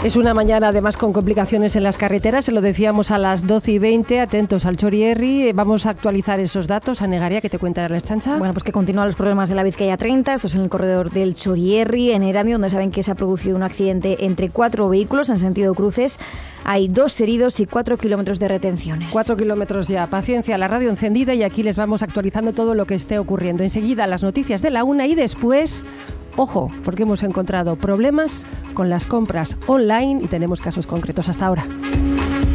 Es una mañana además con complicaciones en las carreteras, se lo decíamos a las 12:20, atentos al Chorierri. Vamos a actualizar esos datos. Anegaria, ¿qué te cuenta la Chancha? Bueno, pues que continúan los problemas de la Vizcaya 30, esto es en el corredor del Chorierri, en Erandio, donde saben que se ha producido un accidente entre 4 vehículos en sentido cruces. Hay 2 heridos y 4 kilómetros de retenciones. 4 kilómetros ya. Paciencia, la radio encendida y aquí les vamos actualizando todo lo que esté ocurriendo. Enseguida las noticias de la 1 y después... Ojo, porque hemos encontrado problemas con las compras online y tenemos casos concretos hasta ahora.